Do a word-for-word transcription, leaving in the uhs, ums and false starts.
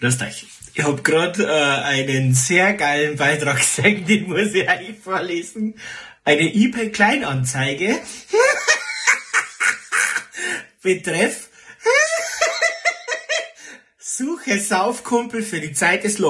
Grüßt euch. Ich habe gerade äh, einen sehr geilen Beitrag gesehen, den muss ich eigentlich vorlesen. Eine eBay Kleinanzeige. Betreff Suche Saufkumpel für die Zeit des